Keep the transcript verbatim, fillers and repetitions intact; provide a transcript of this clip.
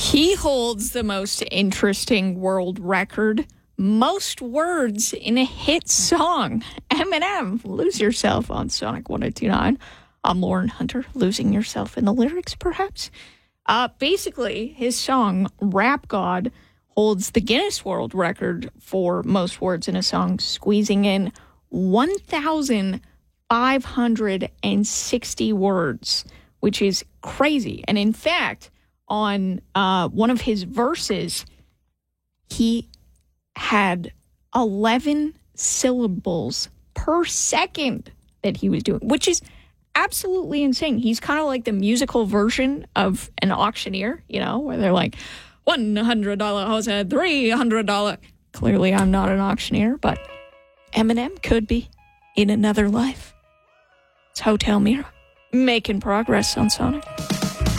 He holds the most interesting world record. Most words in a hit song. Eminem, Lose Yourself on Sonic one oh two point nine. I'm Lauren Hunter, losing yourself in the lyrics, perhaps. Uh, basically, his song, Rap God, holds the Guinness World Record for most words in a song, squeezing in one thousand five hundred sixty words, which is crazy. And in fact, on uh, one of his verses, he had eleven syllables per second that he was doing, which is absolutely insane. He's kind of like the musical version of an auctioneer, you know, where they're like, one hundred dollars house, three hundred dollars. Clearly, I'm not an auctioneer, but Eminem could be in another life. It's Hotel Mira, making progress on Sonic.